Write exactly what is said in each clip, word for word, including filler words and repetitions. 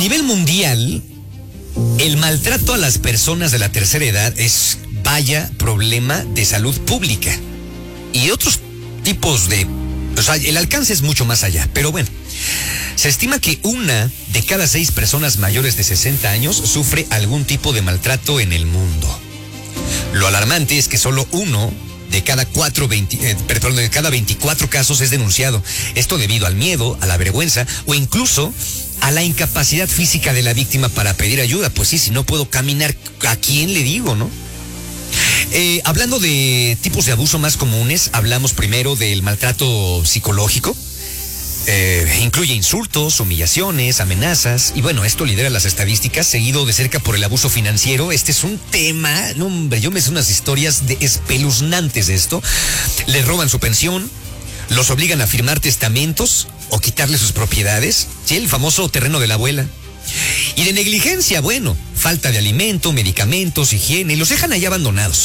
nivel mundial, el maltrato a las personas de la tercera edad es, vaya, problema de salud pública. Y otros tipos de... O sea, el alcance es mucho más allá. Pero bueno, se estima que una de cada seis personas mayores de sesenta años sufre algún tipo de maltrato en el mundo. Lo alarmante es que solo uno de cada cuatro, veinte, eh, perdón, de cada veinticuatro casos es denunciado. Esto debido al miedo, a la vergüenza o incluso a la incapacidad física de la víctima para pedir ayuda. Pues sí, si no puedo caminar, ¿a quién le digo, no? Eh, hablando de tipos de abuso más comunes, hablamos primero del maltrato psicológico. Eh, incluye insultos, humillaciones, amenazas, y bueno, esto lidera las estadísticas, seguido de cerca por el abuso financiero. Este es un tema, no hombre, yo me sé unas historias de espeluznantes de esto. Les roban su pensión, los obligan a firmar testamentos o quitarle sus propiedades, sí, el famoso terreno de la abuela. Y de negligencia, bueno, falta de alimento, medicamentos, higiene, los dejan ahí abandonados.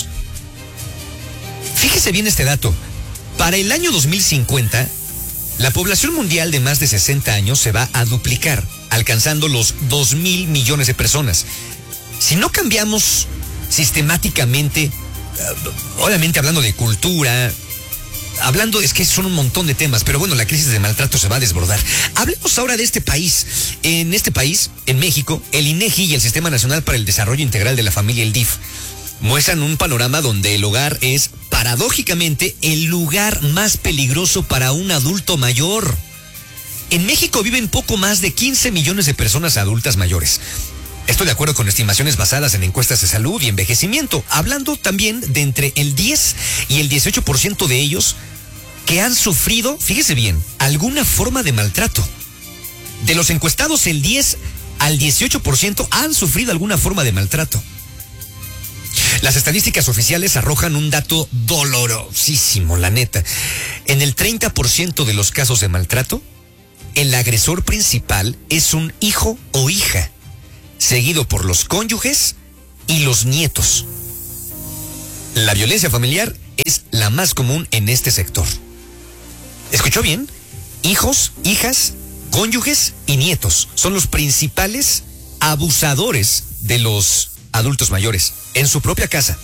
Fíjese bien este dato, para el año dos mil cincuenta, la población mundial de más de sesenta años se va a duplicar, alcanzando los dos mil millones de personas. Si no cambiamos sistemáticamente, obviamente hablando de cultura, hablando, es que son un montón de temas, pero bueno, la crisis de maltrato se va a desbordar. Hablemos ahora de este país. En este país, en México, el INEGI y el Sistema Nacional para el Desarrollo Integral de la Familia, el D I F, muestran un panorama donde el hogar es, paradójicamente, el lugar más peligroso para un adulto mayor. En México viven poco más de quince millones de personas adultas mayores. Esto de acuerdo con estimaciones basadas en encuestas de salud y envejecimiento, hablando también de entre el diez y el dieciocho por ciento de ellos que han sufrido, fíjese bien, alguna forma de maltrato. De los encuestados, el diez al dieciocho por ciento han sufrido alguna forma de maltrato. Las estadísticas oficiales arrojan un dato dolorosísimo, la neta. En el treinta por ciento de los casos de maltrato, el agresor principal es un hijo o hija, seguido por los cónyuges y los nietos. La violencia familiar es la más común en este sector. ¿Escuchó bien? Hijos, hijas, cónyuges y nietos son los principales abusadores de los adultos mayores en su propia casa.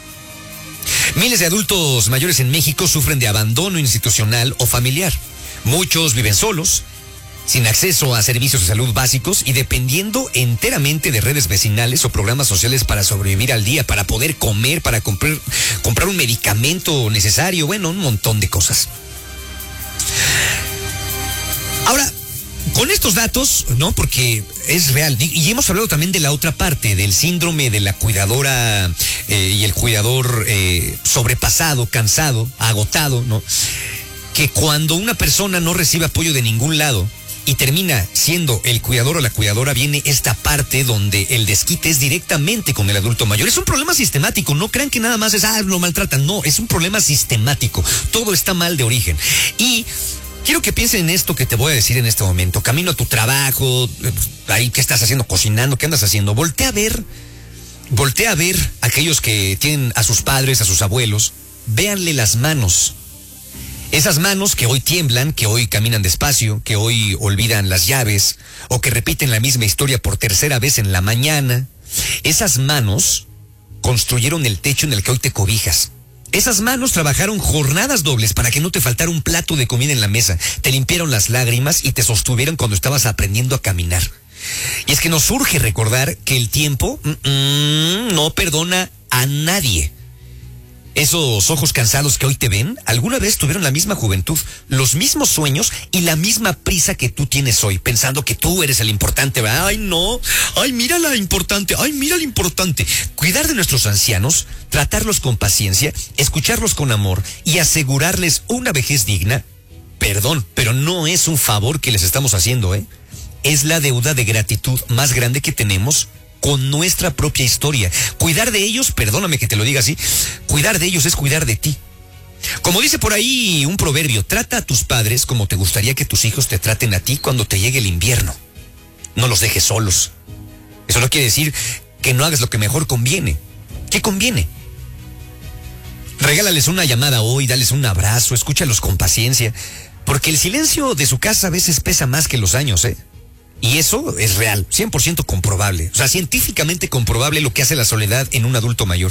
Miles de adultos mayores en México sufren de abandono institucional o familiar. Muchos viven solos, sin acceso a servicios de salud básicos y dependiendo enteramente de redes vecinales o programas sociales para sobrevivir al día, para poder comer, para comprar, comprar un medicamento necesario, bueno, un montón de cosas. Ahora, con estos datos, ¿no? Porque es real. Y hemos hablado también de la otra parte, del síndrome de la cuidadora eh, y el cuidador eh, sobrepasado, cansado, agotado, ¿no? Que cuando una persona no recibe apoyo de ningún lado y termina siendo el cuidador o la cuidadora, viene esta parte donde el desquite es directamente con el adulto mayor. Es un problema sistemático, no crean que nada más es, ah, lo maltratan, no, es un problema sistemático, todo está mal de origen. Y quiero que piensen en esto que te voy a decir en este momento, camino a tu trabajo, ahí, ¿qué estás haciendo? Cocinando, ¿qué andas haciendo? Voltea a ver, voltea a ver a aquellos que tienen a sus padres, a sus abuelos, véanle las manos. Esas manos que hoy tiemblan, que hoy caminan despacio, que hoy olvidan las llaves o que repiten la misma historia por tercera vez en la mañana. Esas manos construyeron el techo en el que hoy te cobijas. Esas manos trabajaron jornadas dobles para que no te faltara un plato de comida en la mesa. Te limpiaron las lágrimas y te sostuvieron cuando estabas aprendiendo a caminar. Y es que nos urge recordar que el tiempo mm, no perdona a nadie. Esos ojos cansados que hoy te ven, alguna vez tuvieron la misma juventud, los mismos sueños y la misma prisa que tú tienes hoy, pensando que tú eres el importante, ¿verdad? Ay, no, ay, mira la importante, ay, mira lo importante. Cuidar de nuestros ancianos, tratarlos con paciencia, escucharlos con amor y asegurarles una vejez digna, perdón, pero no es un favor que les estamos haciendo, ¿eh? Es la deuda de gratitud más grande que tenemos con nuestra propia historia. Cuidar de ellos, perdóname que te lo diga así, cuidar de ellos es cuidar de ti. Como dice por ahí un proverbio, trata a tus padres como te gustaría que tus hijos te traten a ti cuando te llegue el invierno. No los dejes solos. Eso no quiere decir que no hagas lo que mejor conviene. ¿Qué conviene? Regálales una llamada hoy, dales un abrazo, escúchalos con paciencia, porque el silencio de su casa a veces pesa más que los años, ¿eh? Y eso es real, cien por ciento comprobable. O sea, científicamente comprobable lo que hace la soledad en un adulto mayor.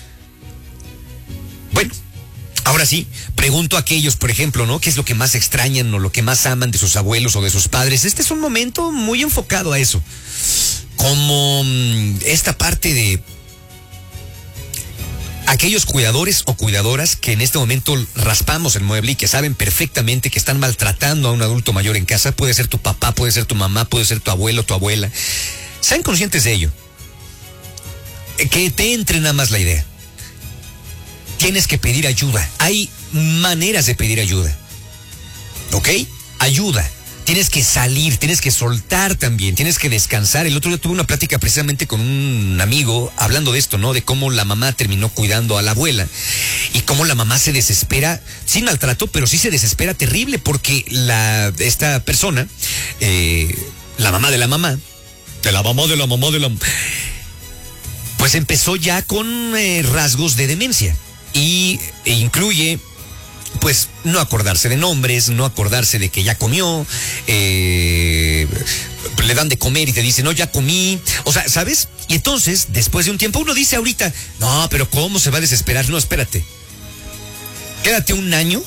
Bueno, ahora sí, pregunto a aquellos, por ejemplo, ¿no? ¿Qué es lo que más extrañan o lo que más aman de sus abuelos o de sus padres? Este es un momento muy enfocado a eso. Como mmm, esta parte de aquellos cuidadores o cuidadoras que en este momento raspamos el mueble y que saben perfectamente que están maltratando a un adulto mayor en casa. Puede ser tu papá, puede ser tu mamá, puede ser tu abuelo, tu abuela. Sean conscientes de ello. Que te entre nada más la idea. Tienes que pedir ayuda. Hay maneras de pedir ayuda. ¿Ok? Ayuda. Tienes que salir, tienes que soltar también, tienes que descansar. El otro día tuve una plática precisamente con un amigo hablando de esto, ¿no? De cómo la mamá terminó cuidando a la abuela y cómo la mamá se desespera, sin maltrato, pero sí se desespera terrible porque la, esta persona, eh, la mamá de la mamá, de la mamá de la mamá de la... pues empezó ya con eh, rasgos de demencia y e incluye... pues no acordarse de nombres, no acordarse de que ya comió, eh, le dan de comer y te dicen, no, ya comí, o sea, ¿sabes? Y entonces, después de un tiempo, uno dice ahorita, no, pero ¿cómo se va a desesperar? No, espérate, quédate un año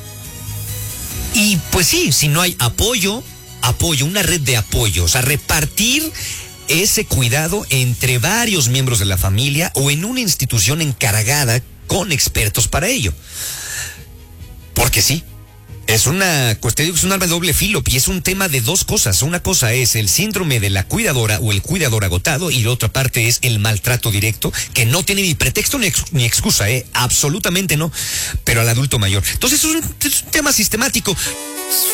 y pues sí, si no hay apoyo, apoyo, una red de apoyo, o sea, repartir ese cuidado entre varios miembros de la familia o en una institución encargada con expertos para ello. Porque sí, es una cuestión, es un arma de doble filo y es un tema de dos cosas. Una cosa es el síndrome de la cuidadora o el cuidador agotado y la otra parte es el maltrato directo, que no tiene ni pretexto ni, ex, ni excusa, ¿eh? Absolutamente no, pero al adulto mayor. Entonces es un, es un tema sistemático.